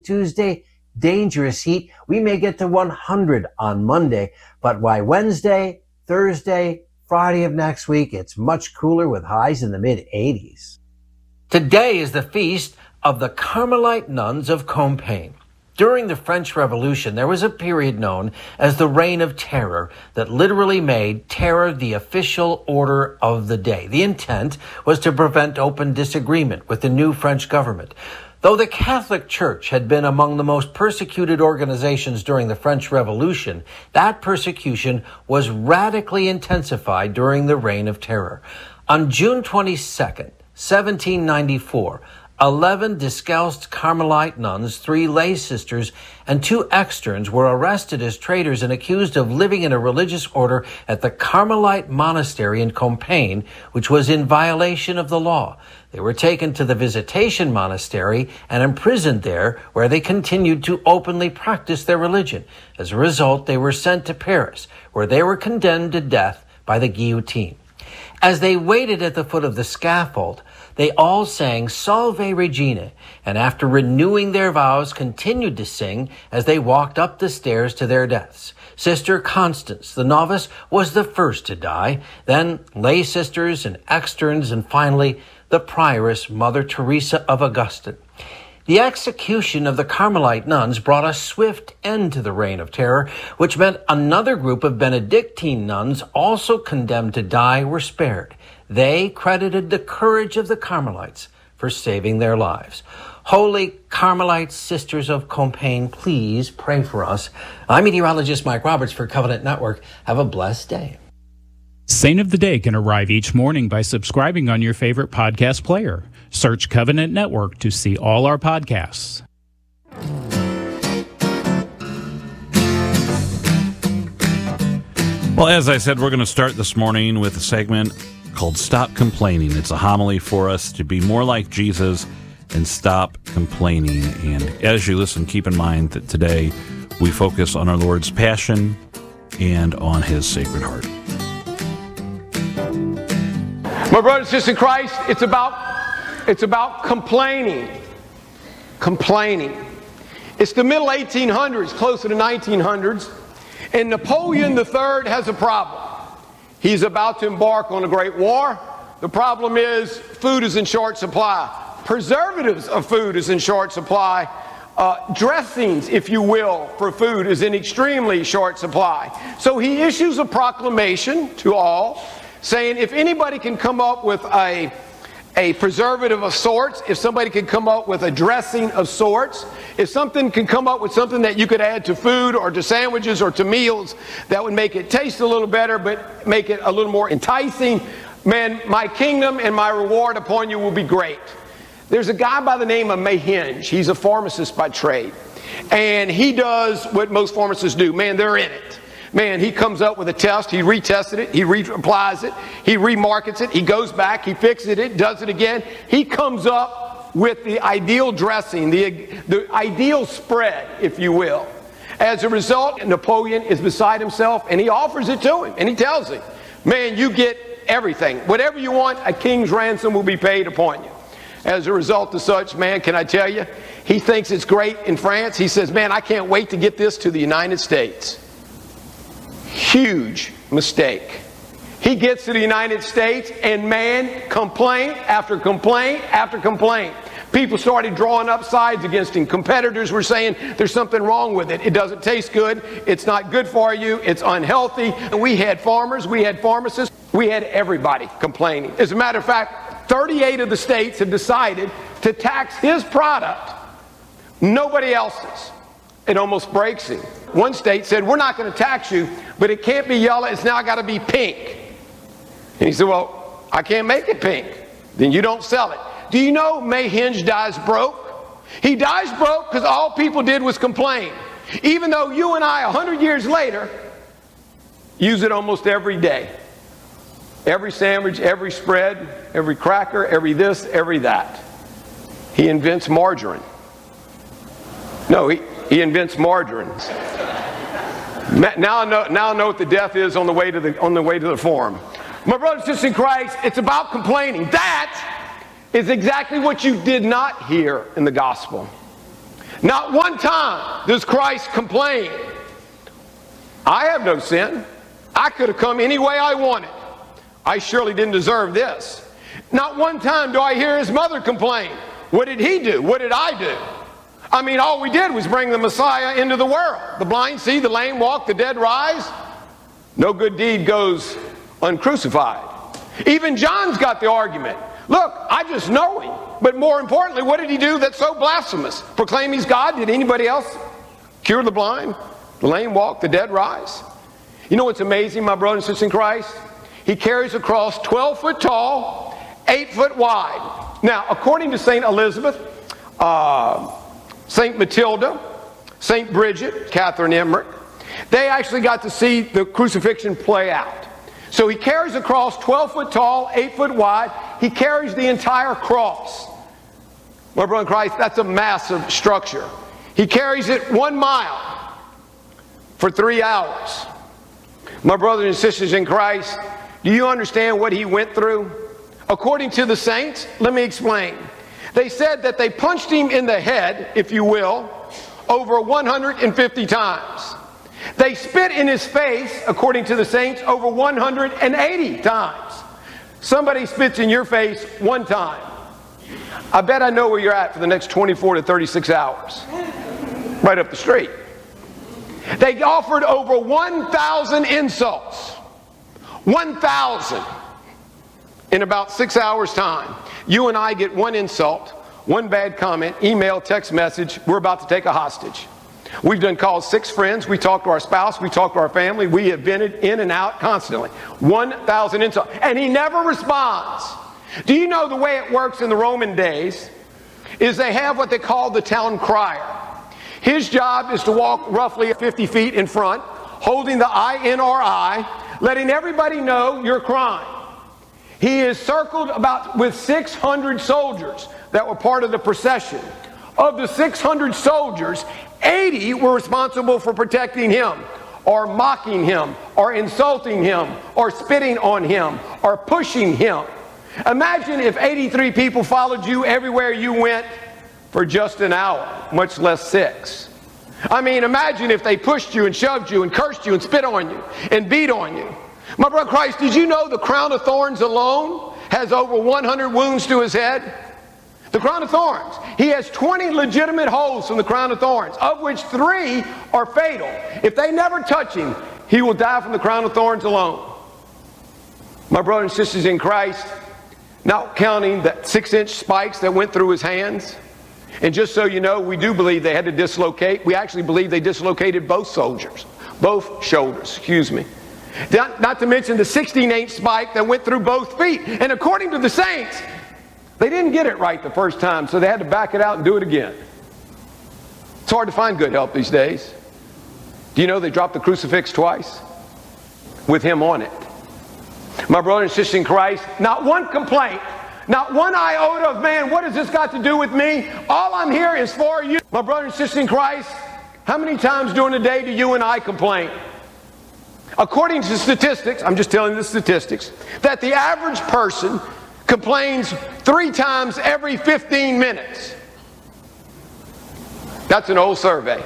Tuesday, dangerous heat. We may get to 100 on Monday, but by Wednesday, Thursday, Friday of next week, it's much cooler with highs in the mid-80s. Today is the feast of the Carmelite nuns of Compiègne. During the French Revolution, there was a period known as the Reign of Terror that literally made terror the official order of the day. The intent was to prevent open disagreement with the new French government. Though the Catholic Church had been among the most persecuted organizations during the French Revolution, that persecution was radically intensified during the Reign of Terror. On June 22nd, 1794, 11 discalced Carmelite nuns, 3 lay sisters, and 2 externs were arrested as traitors and accused of living in a religious order at the Carmelite monastery in Compiègne, which was in violation of the law. They were taken to the Visitation Monastery and imprisoned there, where they continued to openly practice their religion. As a result, they were sent to Paris, where they were condemned to death by the guillotine. As they waited at the foot of the scaffold, they all sang Salve Regina, and after renewing their vows, continued to sing as they walked up the stairs to their deaths. Sister Constance, the novice, was the first to die, then lay sisters and externs, and finally the prioress, Mother Teresa of Augustine. The execution of the Carmelite nuns brought a swift end to the Reign of Terror, which meant another group of Benedictine nuns, also condemned to die, were spared. They credited the courage of the Carmelites for saving their lives. Holy Carmelite Sisters of Compiègne, please pray for us. I'm meteorologist Mike Roberts for Covenant Network. Have a blessed day. Saint of the Day can arrive each morning by subscribing on your favorite podcast player. Search Covenant Network to see all our podcasts. Well, as I said, we're going to start this morning with a segment called Stop Complaining. It's a homily for us to be more like Jesus and stop complaining. And as you listen, keep in mind that today we focus on our Lord's passion and on his Sacred Heart. My brothers and sisters in Christ, it's about complaining. Complaining. It's the middle 1800s, closer to 1900s, and Napoleon III has a problem. He's about to embark on a great war. The problem is food is in short supply. Preservatives of food is in short supply. Dressings, if you will, for food is in extremely short supply. So he issues a proclamation to all saying if anybody can come up with a preservative of sorts, if somebody can come up with a dressing of sorts, if something can come up with something that you could add to food or to sandwiches or to meals that would make it taste a little better but make it a little more enticing, man, my kingdom and my reward upon you will be great. There's a guy by the name of Mayhenge. He's a pharmacist by trade. And he does what most pharmacists do. Man, they're in it. Man, he comes up with a test, he retested it, he reapplies it, he remarkets it, he goes back, he fixes it, does it again. He comes up with the ideal dressing, the ideal spread, if you will. As a result, Napoleon is beside himself, and he offers it to him, and he tells him, man, you get everything. Whatever you want, a king's ransom will be paid upon you. As a result of such, man, can I tell you, he thinks it's great in France. He says, man, I can't wait to get this to the United States. Huge mistake. He gets to the United States, and man, complaint after complaint after complaint. People started drawing up sides against him. Competitors were saying there's something wrong with it. It doesn't taste good. It's not good for you. It's unhealthy. And we had farmers. We had pharmacists. We had everybody complaining. As a matter of fact, 38 of the states have decided to tax his product, nobody else's. It almost breaks him. One state said, we're not going to tax you, but it can't be yellow. It's now got to be pink. And he said, well, I can't make it pink. Then you don't sell it. Do you know Mayhenge dies broke? He dies broke because all people did was complain. Even though you and I, 100 years later, use it almost every day. Every sandwich, every spread, every cracker, every this, every that. He invents margarine. No, he invents margarine. Now I know what the death is on the way to the forum. My brothers and sisters in Christ, it's about complaining. That is exactly what you did not hear in the gospel. Not one time does Christ complain. I have no sin. I could have come any way I wanted. I surely didn't deserve this. Not one time do I hear his mother complain. What did he do? What did I do? I mean, all we did was bring the Messiah into the world. The blind see, the lame walk, the dead rise. No good deed goes uncrucified. Even John's got the argument. Look, I just know him. But more importantly, what did he do that's so blasphemous? Proclaim he's God? Did anybody else cure the blind, the lame walk, the dead rise? You know what's amazing, my brothers and sisters in Christ? He carries a cross 12 foot tall, 8 foot wide. Now, according to St. Elizabeth, St. Matilda, St. Bridget, Catherine Emmerich, they actually got to see the crucifixion play out. So he carries a cross 12 foot tall, 8 foot wide. He carries the entire cross. My brother in Christ, that's a massive structure. He carries it 1 mile for 3 hours. My brothers and sisters in Christ, do you understand what he went through? According to the saints, let me explain. They said that they punched him in the head, if you will, over 150 times. They spit in his face, according to the saints, over 180 times. Somebody spits in your face 1 time. I bet I know where you're at for the next 24 to 36 hours. Right up the street. They offered over 1,000 insults. 1,000 in about 6 hours' time. You and I get 1 insult, 1 bad comment, email, text message, we're about to take a hostage. We've done calls 6 friends, we talk to our spouse, we talk to our family, we have been in and out constantly. 1,000 insults. And he never responds. Do you know the way it works in the Roman days is they have what they call the town crier. His job is to walk roughly 50 feet in front, holding the INRI, letting everybody know your crime. He is circled about with 600 soldiers that were part of the procession. Of the 600 soldiers, 80 were responsible for protecting him, or mocking him, or insulting him, or spitting on him, or pushing him. Imagine if 83 people followed you everywhere you went for just an hour, much less 6. I mean, imagine if they pushed you and shoved you and cursed you and spit on you and beat on you. My brother Christ, did you know the crown of thorns alone has over 100 wounds to his head? The crown of thorns. He has 20 legitimate holes from the crown of thorns, of which 3 are fatal. If they never touch him, he will die from the crown of thorns alone. My brothers and sisters in Christ, not counting the 6-inch spikes that went through his hands. And just so you know, we do believe they had to dislocate. We actually believe they dislocated both shoulders, excuse me. Not to mention the 16-inch spike that went through both feet. And according to the saints, they didn't get it right the first time, so they had to back it out and do it again. It's hard to find good help these days. Do you know they dropped the crucifix twice with him on it? My brother and sister in Christ, not one complaint, not one iota of, man, what has this got to do with me? All I'm here is for you. My brother and sister in Christ, how many times during the day do you and I complain? According to statistics, I'm just telling you the statistics, that the average person complains 3 times every 15 minutes. That's an old survey.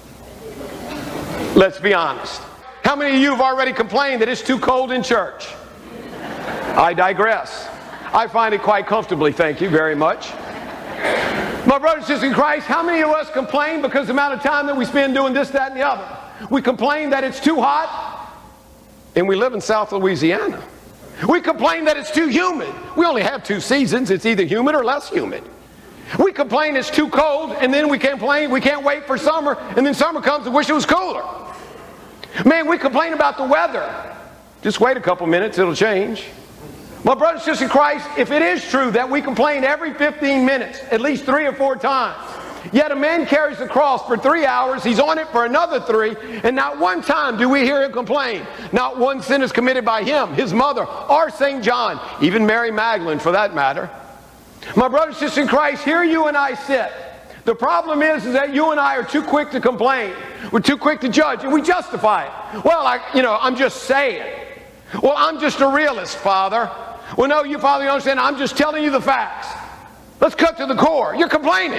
Let's be honest. How many of you have already complained that it's too cold in church? I digress. I find it quite comfortably, thank you very much. My brothers and sisters in Christ, how many of us complain because of the amount of time that we spend doing this, that, and the other? We complain that it's too hot, and we live in South Louisiana. We complain that it's too humid. We only have 2 seasons. It's either humid or less humid. We complain it's too cold, and then we complain we can't wait for summer, and then summer comes and wish it was cooler. Man, we complain about the weather. Just wait a couple minutes, it'll change. My brothers and sisters in Christ, if it is true that we complain every 15 minutes, at least 3 or 4 times, yet a man carries the cross for 3 hours, he's on it for another 3, and not one time do we hear him complain. Not one sin is committed by him, his mother, or St. John, even Mary Magdalene for that matter. My brothers and sisters in Christ, here you and I sit. The problem is that you and I are too quick to complain. We're too quick to judge, and we justify it. Well, I'm just saying. Well, I'm just a realist, Father. Well, no, you, Father, you understand, I'm just telling you the facts. Let's cut to the core. You're complaining.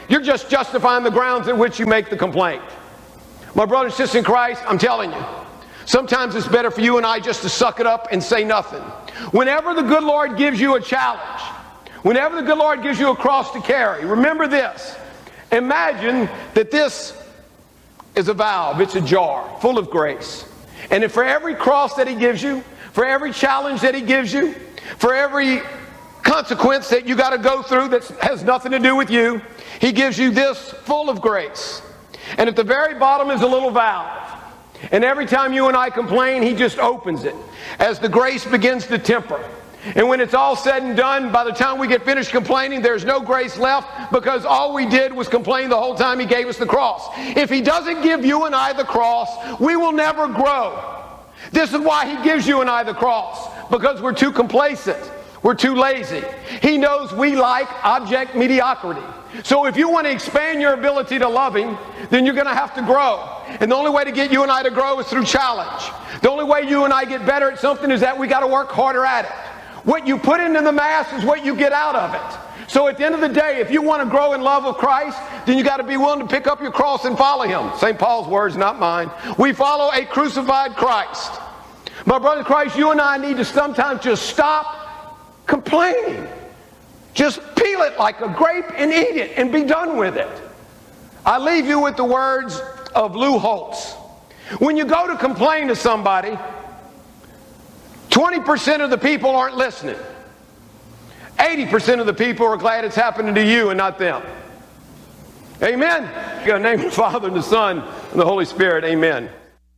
you're just justifying the grounds in which you make the complaint. My brother and sister in Christ, I'm telling you, sometimes it's better for you and I just to suck it up and say nothing. Whenever the good Lord gives you a challenge, whenever the good Lord gives you a cross to carry, remember this. Imagine that this is a valve, it's a jar full of grace. And if for every cross that he gives you, for every challenge that he gives you, for every consequence that you got to go through that has nothing to do with you, he gives you this full of grace. And at the very bottom is a little valve. And every time you and I complain, he just opens it as the grace begins to temper. And when it's all said and done, by the time we get finished complaining, there's no grace left because all we did was complain the whole time he gave us the cross. If he doesn't give you and I the cross, we will never grow. This is why he gives you and I the cross, because we're too complacent. We're too lazy. He knows we like object mediocrity. So if you want to expand your ability to love him, then you're going to have to grow. And the only way to get you and I to grow is through challenge. The only way you and I get better at something is that we got to work harder at it. What you put into the mass is what you get out of it. So at the end of the day, if you want to grow in love of Christ, then you got to be willing to pick up your cross and follow him. St. Paul's words, not mine. We follow a crucified Christ. My brother in Christ, you and I need to sometimes just stop complaining. Just peel it like a grape and eat it and be done with it. I leave you with the words of Lou Holtz. When you go to complain to somebody, 20% of the people aren't listening. 80% of the people are glad it's happening to you and not them. Amen. In the name of the Father and the Son and the Holy Spirit. Amen.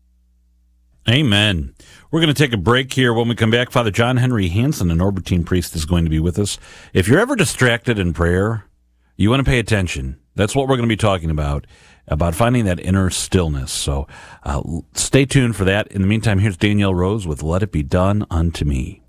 Amen. We're going to take a break here. When we come back, Father John Henry Hansen, an Obertine priest, is going to be with us. If you're ever distracted in prayer, you want to pay attention. That's what we're going to be talking about finding that inner stillness. So stay tuned for that. In the meantime, here's Danielle Rose with Let It Be Done Unto Me.